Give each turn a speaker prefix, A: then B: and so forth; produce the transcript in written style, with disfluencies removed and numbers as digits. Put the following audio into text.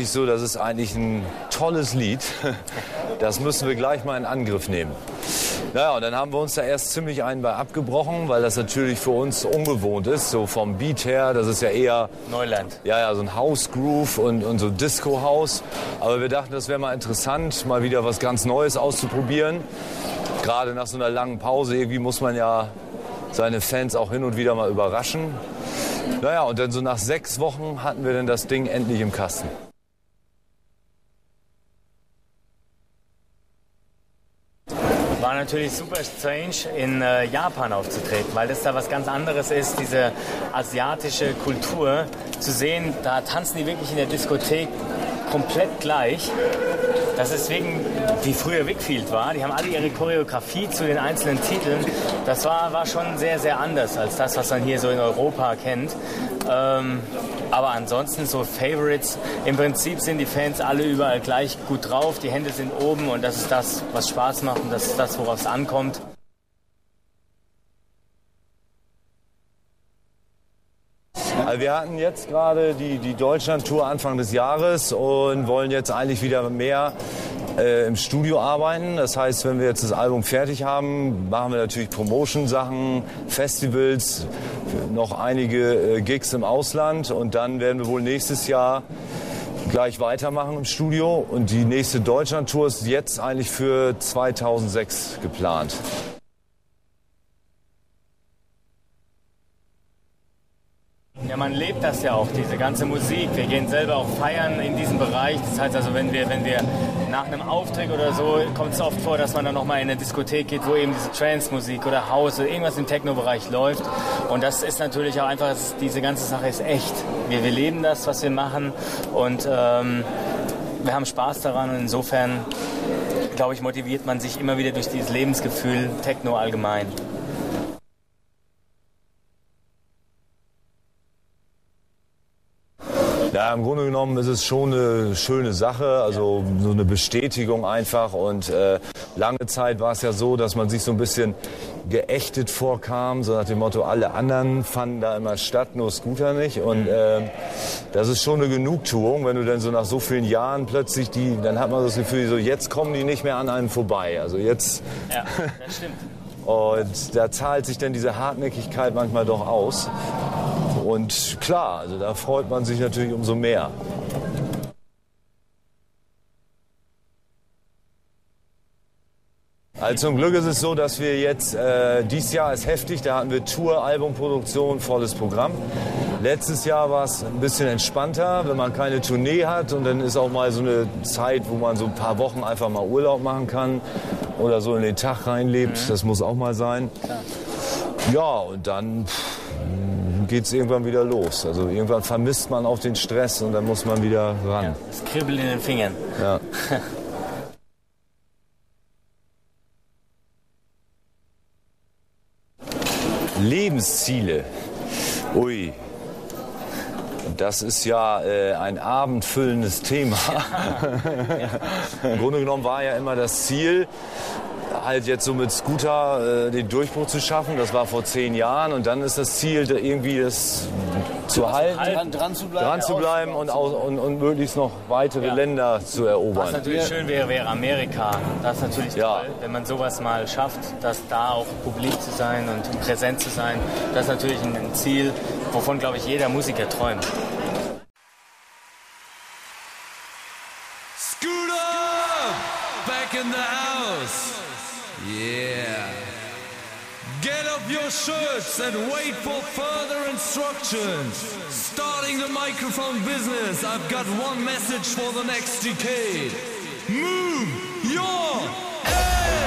A: wirklich so, das ist eigentlich ein tolles Lied. Das müssen wir gleich mal in Angriff nehmen. Naja, und dann haben wir uns da erst ziemlich einen bei abgebrochen, weil das natürlich für uns ungewohnt ist, so vom Beat her. Das ist ja eher
B: Neuland.
A: Ja, so ein House-Groove und so Disco-House. Aber wir dachten, das wäre mal interessant, mal wieder was ganz Neues auszuprobieren. Gerade nach so einer langen Pause, irgendwie muss man ja seine Fans auch hin und wieder mal überraschen. Naja, und dann so nach 6 Wochen hatten wir dann das Ding endlich im Kasten.
B: War natürlich super strange, in Japan aufzutreten, weil das da was ganz anderes ist, diese asiatische Kultur zu sehen. Da tanzen die wirklich in der Diskothek komplett gleich. Das ist wegen, wie früher Wickfield war. Die haben alle ihre Choreografie zu den einzelnen Titeln. Das war schon sehr, sehr anders als das, was man hier so in Europa kennt. Aber ansonsten so Favorites. Im Prinzip sind die Fans alle überall gleich gut drauf. Die Hände sind oben und das ist das, was Spaß macht und das ist das, worauf es ankommt.
A: Also wir hatten jetzt gerade die Deutschland-Tour Anfang des Jahres und wollen jetzt eigentlich wieder mehr im Studio arbeiten. Das heißt, wenn wir jetzt das Album fertig haben, machen wir natürlich Promotion-Sachen, Festivals, noch einige Gigs im Ausland und dann werden wir wohl nächstes Jahr gleich weitermachen im Studio. Und die nächste Deutschland-Tour ist jetzt eigentlich für 2006 geplant.
B: Ja, man lebt das ja auch, diese ganze Musik. Wir gehen selber auch feiern in diesem Bereich. Das heißt also, wenn wir nach einem Auftritt oder so, kommt es oft vor, dass man dann nochmal in eine Diskothek geht, wo eben diese Trance-Musik oder House oder irgendwas im Techno-Bereich läuft. Und das ist natürlich auch einfach, diese ganze Sache ist echt. Wir leben das, was wir machen und wir haben Spaß daran. Und insofern, glaube ich, motiviert man sich immer wieder durch dieses Lebensgefühl Techno allgemein.
A: Ja, im Grunde genommen ist es schon eine schöne Sache, also so eine Bestätigung einfach. Und lange Zeit war es ja so, dass man sich so ein bisschen geächtet vorkam, so nach dem Motto, alle anderen fanden da immer statt, nur Scooter nicht. Und das ist schon eine Genugtuung, wenn du dann so nach so vielen Jahren plötzlich dann hat man das Gefühl, so jetzt kommen die nicht mehr an einem vorbei. Also jetzt.
B: Ja, das stimmt.
A: Und da zahlt sich dann diese Hartnäckigkeit manchmal doch aus. Und klar, also da freut man sich natürlich umso mehr. Also zum Glück ist es so, dass wir jetzt, dieses Jahr ist heftig, da hatten wir Tour, Albumproduktion, volles Programm. Letztes Jahr war es ein bisschen entspannter, wenn man keine Tournee hat und dann ist auch mal so eine Zeit, wo man so ein paar Wochen einfach mal Urlaub machen kann oder so in den Tag reinlebt, das muss auch mal sein. Ja, und dann geht es irgendwann wieder los. Also irgendwann vermisst man auch den Stress und dann muss man wieder ran.
B: Ja, das Kribbeln in den Fingern.
A: Ja. Lebensziele. Ui. Das ist ja ein abendfüllendes Thema. Im Zu genommen war ja immer das Ziel, halt jetzt so mit Scooter den Durchbruch zu schaffen. Das war vor 10 Jahren und dann ist das Ziel, irgendwie das zu halten,
C: dran zu bleiben
A: und möglichst noch weitere Länder zu erobern.
B: Was natürlich schön wäre Amerika. Das ist natürlich toll, wenn man sowas mal schafft, dass da auch publik zu sein und präsent zu sein. Das ist natürlich ein Ziel, wovon, glaube ich, jeder Musiker träumt.
D: Scooter! Back in the house! Yeah! Get up your shirts and wait for further instructions. Starting the microphone business, I've got one message for the next decade. Move your